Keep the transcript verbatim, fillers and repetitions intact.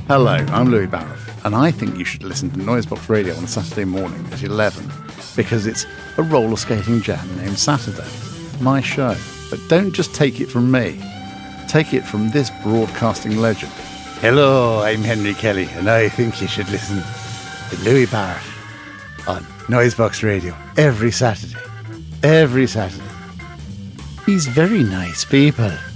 Hello, I'm Louis Barrett, and I think you should listen to Noisebox Radio on Saturday morning at eleven, because it's a roller skating jam named Saturday, my show. But don't just take it from me. Take it from this broadcasting legend. Hello, I'm Henry Kelly, and I think you should listen to Louis Barrett on Noisebox Radio every Saturday. Every Saturday. He's very nice people.